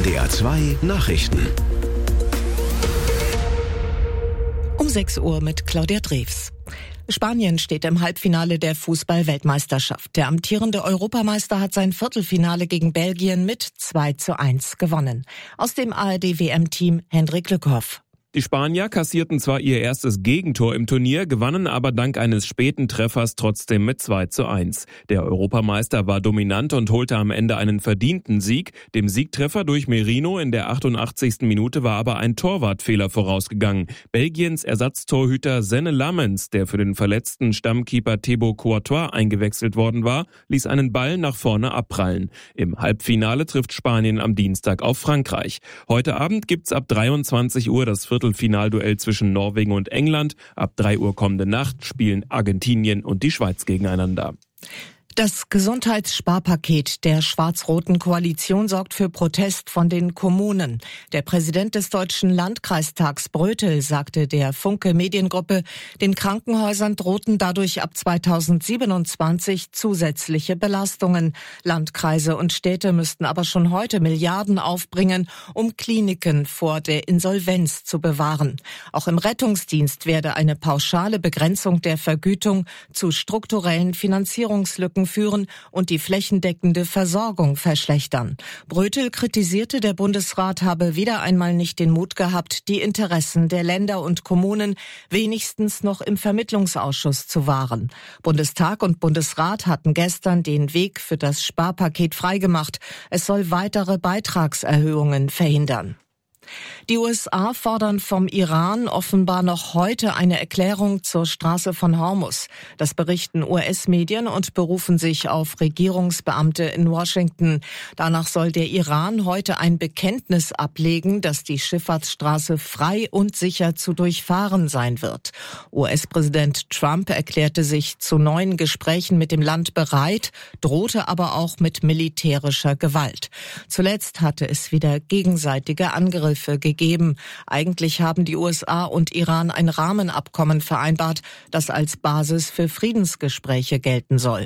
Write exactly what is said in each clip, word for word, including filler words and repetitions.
R T L zwei Nachrichten. Um sechs Uhr mit Claudia Drews. Spanien steht im Halbfinale der Fußball-Weltmeisterschaft. Der amtierende Europameister hat sein Viertelfinale gegen Belgien mit zwei zu eins gewonnen. Aus dem A R D-W M-Team Hendrik Lückhoff. Die Spanier kassierten zwar ihr erstes Gegentor im Turnier, gewannen aber dank eines späten Treffers trotzdem mit zwei zu eins. Der Europameister war dominant und holte am Ende einen verdienten Sieg. Dem Siegtreffer durch Merino in der achtundachtzigsten Minute war aber ein Torwartfehler vorausgegangen. Belgiens Ersatztorhüter Senne Lammens, der für den verletzten Stammkeeper Thibaut Courtois eingewechselt worden war, ließ einen Ball nach vorne abprallen. Im Halbfinale trifft Spanien am Dienstag auf Frankreich. Heute Abend gibt's ab dreiundzwanzig Uhr das Viertelfinalduell zwischen Norwegen und England. Ab drei Uhr kommende Nacht spielen Argentinien und die Schweiz gegeneinander. Das Gesundheitssparpaket der schwarz-roten Koalition sorgt für Protest von den Kommunen. Der Präsident des Deutschen Landkreistags Brötel sagte der Funke Mediengruppe, den Krankenhäusern drohten dadurch ab zweitausendsiebenundzwanzig zusätzliche Belastungen. Landkreise und Städte müssten aber schon heute Milliarden aufbringen, um Kliniken vor der Insolvenz zu bewahren. Auch im Rettungsdienst werde eine pauschale Begrenzung der Vergütung zu strukturellen Finanzierungslücken führen und die flächendeckende Versorgung verschlechtern. Brötel kritisierte, der Bundesrat habe wieder einmal nicht den Mut gehabt, die Interessen der Länder und Kommunen wenigstens noch im Vermittlungsausschuss zu wahren. Bundestag und Bundesrat hatten gestern den Weg für das Sparpaket freigemacht. Es soll weitere Beitragserhöhungen verhindern. Die U S A fordern vom Iran offenbar noch heute eine Erklärung zur Straße von Hormuz. Das berichten U S-Medien und berufen sich auf Regierungsbeamte in Washington. Danach soll der Iran heute ein Bekenntnis ablegen, dass die Schifffahrtsstraße frei und sicher zu durchfahren sein wird. U S-Präsident Trump erklärte sich zu neuen Gesprächen mit dem Land bereit, drohte aber auch mit militärischer Gewalt. Zuletzt hatte es wieder gegenseitige Angriffe gegeben. Eigentlich haben die U S A und Iran ein Rahmenabkommen vereinbart, das als Basis für Friedensgespräche gelten soll.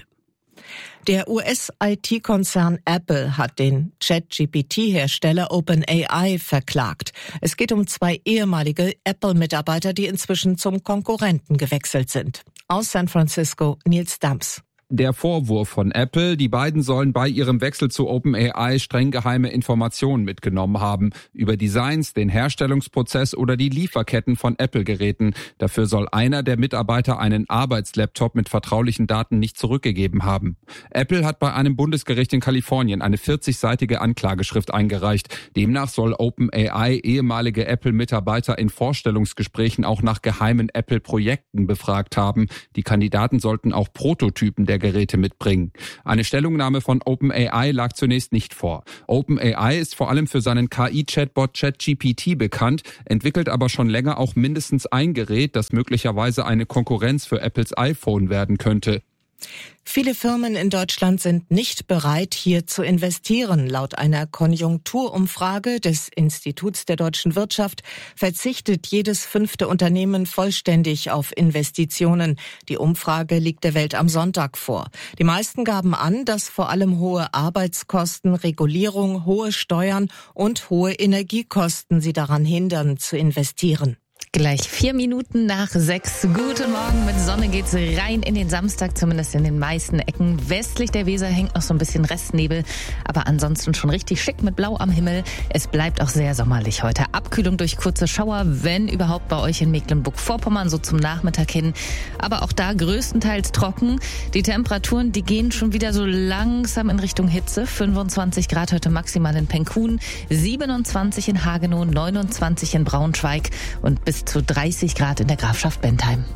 Der U S-I T-Konzern Apple hat den Chat-G P T-Hersteller OpenAI verklagt. Es geht um zwei ehemalige Apple-Mitarbeiter, die inzwischen zum Konkurrenten gewechselt sind. Aus San Francisco, Nils Dams. Der Vorwurf von Apple, die beiden sollen bei ihrem Wechsel zu OpenAI streng geheime Informationen mitgenommen haben. Über Designs, den Herstellungsprozess oder die Lieferketten von Apple-Geräten. Dafür soll einer der Mitarbeiter einen Arbeitslaptop mit vertraulichen Daten nicht zurückgegeben haben. Apple hat bei einem Bundesgericht in Kalifornien eine vierzigseitige Anklageschrift eingereicht. Demnach soll OpenAI ehemalige Apple-Mitarbeiter in Vorstellungsgesprächen auch nach geheimen Apple-Projekten befragt haben. Die Kandidaten sollten auch Prototypen der Geräte mitbringen. Eine Stellungnahme von OpenAI lag zunächst nicht vor. OpenAI ist vor allem für seinen K I-Chatbot ChatGPT bekannt, entwickelt aber schon länger auch mindestens ein Gerät, das möglicherweise eine Konkurrenz für Apples iPhone werden könnte. Viele Firmen in Deutschland sind nicht bereit, hier zu investieren. Laut einer Konjunkturumfrage des Instituts der deutschen Wirtschaft verzichtet jedes fünfte Unternehmen vollständig auf Investitionen. Die Umfrage liegt der Welt am Sonntag vor. Die meisten gaben an, dass vor allem hohe Arbeitskosten, Regulierung, hohe Steuern und hohe Energiekosten sie daran hindern, zu investieren. Gleich vier Minuten nach sechs. Guten Morgen. Mit Sonne geht's rein in den Samstag, zumindest in den meisten Ecken. Westlich der Weser hängt noch so ein bisschen Restnebel, aber ansonsten schon richtig schick mit Blau am Himmel. Es bleibt auch sehr sommerlich heute. Abkühlung durch kurze Schauer, wenn überhaupt bei euch in Mecklenburg-Vorpommern, so zum Nachmittag hin. Aber auch da größtenteils trocken. Die Temperaturen, die gehen schon wieder so langsam in Richtung Hitze. fünfundzwanzig Grad heute maximal in Penkun, siebenundzwanzig in Hagenow, neunundzwanzig in Braunschweig und bis zu dreißig Grad in der Grafschaft Bentheim.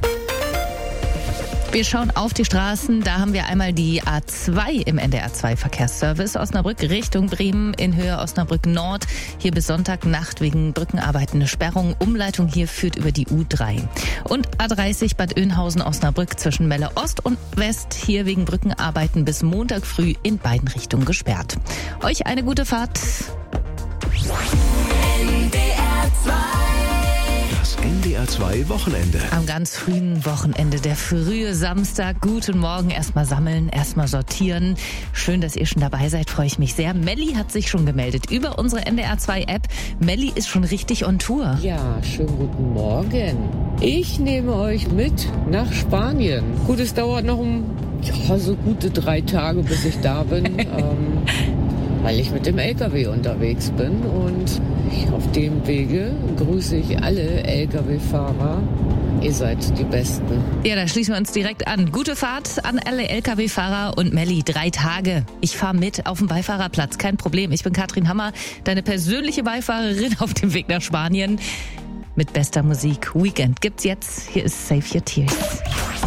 Wir schauen auf die Straßen. Da haben wir einmal die A zwei im N D R zwei Verkehrsservice. Osnabrück Richtung Bremen in Höhe Osnabrück Nord. Hier bis Sonntagnacht wegen Brückenarbeiten eine Sperrung. Umleitung hier führt über die U drei. Und A dreißig Bad Oeynhausen Osnabrück zwischen Melle Ost und West. Hier wegen Brückenarbeiten bis Montag früh in beiden Richtungen gesperrt. Euch eine gute Fahrt. N D R zwei Das N D R zwei Wochenende. Am ganz frühen Wochenende, der frühe Samstag. Guten Morgen. Erstmal sammeln, erstmal sortieren. Schön, dass ihr schon dabei seid, freue ich mich sehr. Melli hat sich schon gemeldet über unsere N D R zwei App. Melli ist schon richtig on Tour. Ja, schönen guten Morgen. Ich nehme euch mit nach Spanien. Gut, es dauert noch um ja, so gute drei Tage, bis ich da bin. ähm, weil ich mit dem L K W unterwegs bin. Und auf dem Wege grüße ich alle L K W-Fahrer. Ihr seid die Besten. Ja, da schließen wir uns direkt an. Gute Fahrt an alle L K W-Fahrer und Melli, drei Tage. Ich fahre mit auf dem Beifahrerplatz, kein Problem. Ich bin Katrin Hammer, deine persönliche Beifahrerin auf dem Weg nach Spanien. Mit bester Musik. Weekend gibt's jetzt. Hier ist Save Your Tears.